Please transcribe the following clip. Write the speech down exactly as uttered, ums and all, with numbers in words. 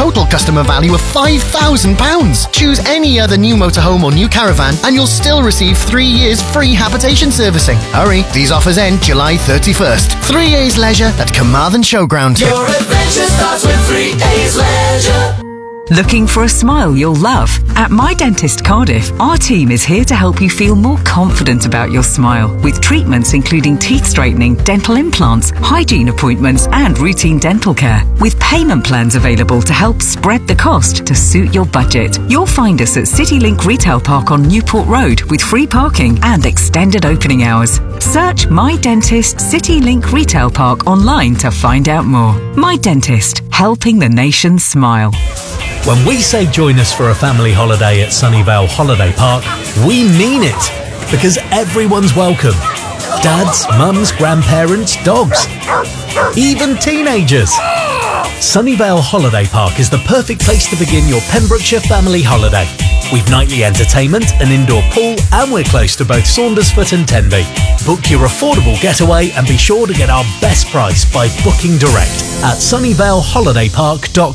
total customer value of five thousand pounds. Choose any other new motorhome or new caravan and you'll still receive three years free habitation servicing. Hurry, these offers end July thirty-first. three A's Leisure at Carmarthen Showground. Your adventure starts with three A's Leisure. Looking for a smile you'll love? At My Dentist Cardiff, our team is here to help you feel more confident about your smile with treatments including teeth straightening, dental implants, hygiene appointments and routine dental care. With payment plans available to help spread the cost to suit your budget. You'll find us at CityLink Retail Park on Newport Road with free parking and extended opening hours. Search My Dentist CityLink Retail Park online to find out more. My Dentist, helping the nation smile. When we say join us for a family holiday at Sunnyvale Holiday Park, we mean it, because everyone's welcome. Dads, mums, grandparents, dogs, even teenagers. Sunnyvale Holiday Park is the perfect place to begin your Pembrokeshire family holiday. We've nightly entertainment, an indoor pool, and we're close to both Saundersfoot and Tenby. Book your affordable getaway and be sure to get our best price by booking direct at sunnyvale holiday park dot